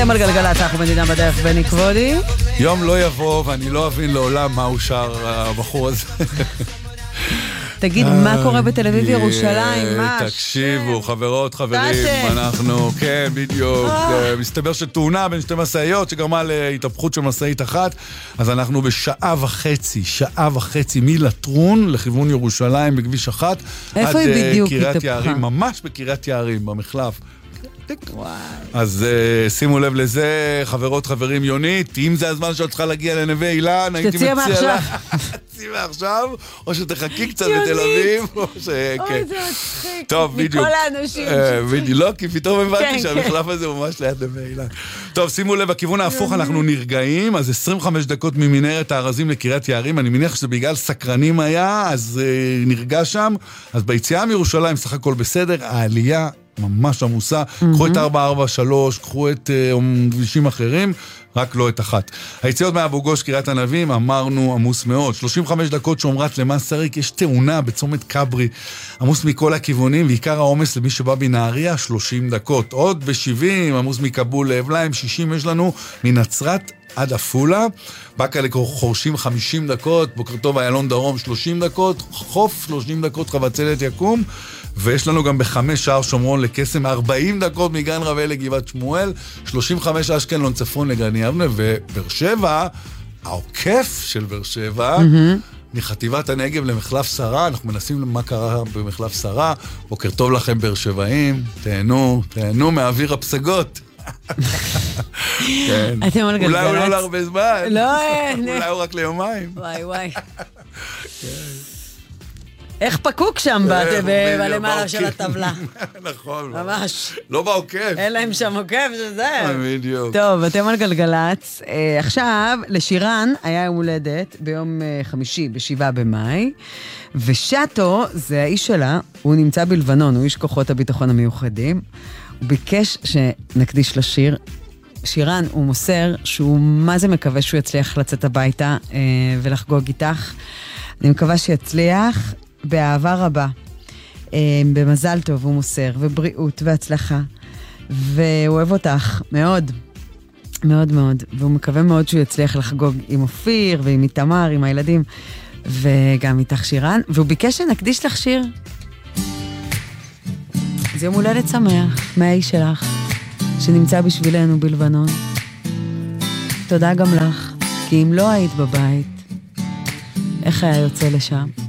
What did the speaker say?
על גלגלת, אנחנו מדינה בדרך. בני כבודי. יום לא יבוא ואני לא אבין לעולם מה הוא שר הבחור הזה. תגיד, מה קורה בתל אביב ירושלים? תקשיבו, חברות, חברים, אנחנו, כן, בדיוק. מסתבר שתאונה בין שתי מסעיות שגרמה להתהפכות של מסעית אחת, אז אנחנו שעה וחצי מלטרון לכיוון ירושלים בכביש 1. איפה היא בדיוק קריית יערים, ממש בקריית יערים, במחלף. אז שימו לב לזה, חברות, חברים, יונית, אם זה הזמן שאת צריכה להגיע לנווה אילן, הייתי מציע לה, תצאי מעכשיו, או שתחכי קצת בתל אביב, או ש... אוי, זה מצחיק. טוב, בדיוק. מכל האנשים. לא, כי פתאום הבנתי שהמחלף הזה ממש ליד נווה אילן. טוב, שימו לב, בכיוון ההפוך אנחנו נרגעים, אז 25 דקות ממנהרת הארזים לקריית יערים, אני מניח שזה בגלל סקרנים היה, אז נרגע שם, אז ביציאה מירושלים סך הכל בסדר, העלייה ממש עמוסה, קחו את 443, קחו את כבישים אחרים, רק לא את אחת. היציאות מאבו גוש, קריית ענבים, אמרנו עמוס מאוד, 35 דקות שומרת למסריק, יש תאונה בצומת קברי, עמוס מכל הכיוונים, ועיקר העומס למי שבא בנהריה, 30 דקות, עוד ב-70, עמוס מקבול לאבליים, 60 יש לנו מנצרת עד אפולה, בקה לחורשים 50 דקות, בוקר טוב איילון דרום 30 דקות, חוף 30 דקות, חבצלת יקום, ויש לנו גם ב5 שער שומרון לקסם 40 דקות מגן רבי לגבעת שמואל, 35 אשקלון צפון לגן יבנה, ובר שבע, העוקף של בר שבע, מחטיבת הנגב למחלף שרה, אנחנו מנסים מה קרה במחלף שרה, בוקר טוב לכם בר שבעים, תהנו מאוויר הפסגות. אולי הוא לא להרבה זמן, אולי הוא רק ליומיים. וואי איך פקוק שם בלמעלה של הטבלה. נכון. ממש. לא בעוקף. אין להם שם עוקף, שזה. בדיוק. טוב, אתם על גלגלץ. עכשיו, לשירן היה יום הולדת ביום חמישי, ב7 במאי, ושאטו, זה האיש שלה, הוא נמצא בלבנון, הוא איש כוחות הביטחון המיוחדים, הוא ביקש שנקדיש לשיר. שירן, הוא מוסר שהוא מה זה מקווה שהוא יצליח לצאת הביתה ולחגוג איתך. אני מקווה שיצליח באהבה רבה, במזל טוב הוא מוסר, ובריאות והצלחה, והוא אוהב אותך מאוד, מאוד מאוד, והוא מקווה מאוד שהוא יצליח לחגוג עם אופיר ועם איתמר, עם הילדים, וגם איתך שירן, והוא ביקש שנקדיש לך שיר. זה יום הולדת שמח, מהאיש שלך, שנמצא בשבילנו בלבנון. תודה גם לך, כי אם לא היית בבית, איך היה יוצא לשם?